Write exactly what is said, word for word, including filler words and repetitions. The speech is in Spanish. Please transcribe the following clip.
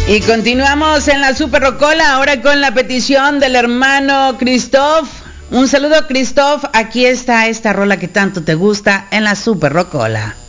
Y continuamos en la Super Rocola, ahora con la petición del hermano Christoph. Un saludo, Christoph. Aquí está esta rola que tanto te gusta en la Super Rocola.